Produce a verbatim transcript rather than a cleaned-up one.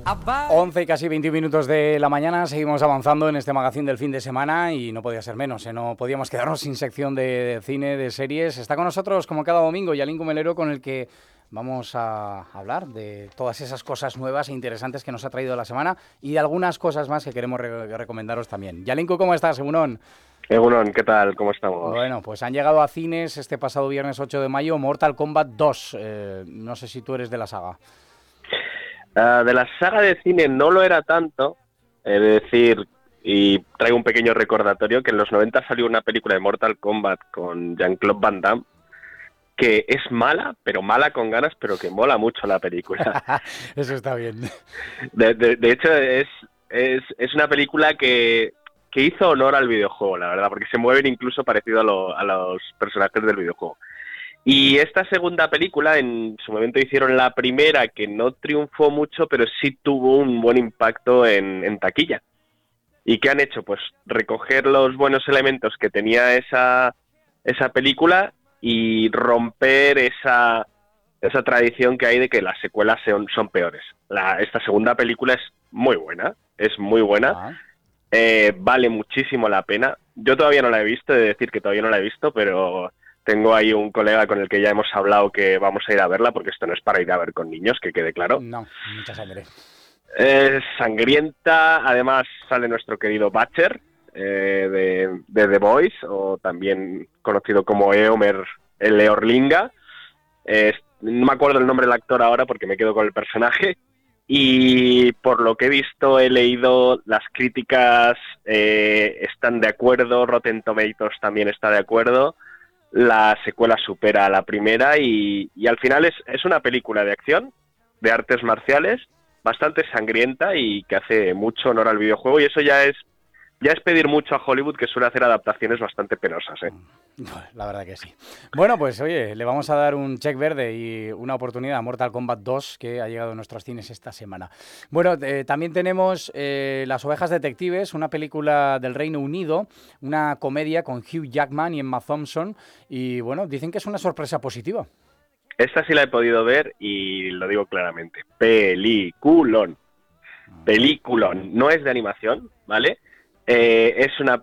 once y casi veinte minutos de la mañana, seguimos avanzando en este magazine del fin de semana y no podía ser menos, ¿eh? No podíamos quedarnos sin sección de, de cine, de series. Está con nosotros, como cada domingo, Yalín Cumelero, con el que vamos a hablar de todas esas cosas nuevas e interesantes que nos ha traído la semana y de algunas cosas más que queremos re- recomendaros también. Yalinko, ¿cómo estás, Egunon? Egunon, ¿qué tal? ¿Cómo estamos? Bueno, pues han llegado a cines este pasado viernes ocho de mayo Mortal Kombat dos. Eh, no sé si tú eres de la saga. Uh, de la saga de cine no lo era tanto, es decir, y traigo un pequeño recordatorio, que en los noventa salió una película de Mortal Kombat con Jean-Claude Van Damme, que es mala, pero mala con ganas, pero que mola mucho la película. Eso está bien. De, de, de hecho, es, es, es una película que, que hizo honor al videojuego, la verdad, porque se mueven incluso parecido a, lo, a los personajes del videojuego. Y esta segunda película, en su momento hicieron la primera, que no triunfó mucho, pero sí tuvo un buen impacto en, en taquilla. ¿Y qué han hecho? Pues recoger los buenos elementos que tenía esa, esa película y romper esa, esa tradición que hay de que las secuelas son, son peores. La, esta segunda película es muy buena, es muy buena, Ah. eh, vale muchísimo la pena. Yo todavía no la he visto, he de decir que todavía no la he visto, pero tengo ahí un colega con el que ya hemos hablado que vamos a ir a verla, porque esto no es para ir a ver con niños, que quede claro. No, mucha sangre. Es sangrienta, además sale nuestro querido Butcher, eh, de, de The Boys, o también conocido como Eomer el Leorlinga. Eh, no me acuerdo el nombre del actor ahora porque me quedo con el personaje. Y por lo que he visto, he leído, las críticas eh, están de acuerdo, Rotten Tomatoes también está de acuerdo. La secuela supera a la primera y, y al final es, es una película de acción, de artes marciales, bastante sangrienta y que hace mucho honor al videojuego, y eso ya es ya es pedir mucho a Hollywood, que suele hacer adaptaciones bastante penosas, ¿eh? La verdad que sí. Bueno, pues oye, le vamos a dar un check verde y una oportunidad a Mortal Kombat dos, que ha llegado a nuestros cines esta semana. Bueno, eh, también tenemos eh, Las ovejas detectives, una película del Reino Unido, una comedia con Hugh Jackman y Emma Thompson, y bueno, dicen que es una sorpresa positiva. Esta sí la he podido ver y lo digo claramente, peliculón, peliculón. No es de animación, ¿vale? Eh, es una